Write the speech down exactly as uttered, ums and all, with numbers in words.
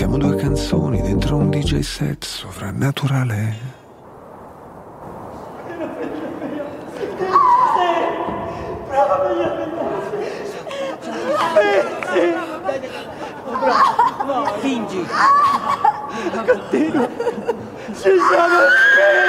Siamo due canzoni dentro un D J set sovrannaturale. Fingi. Continua. Ci siamo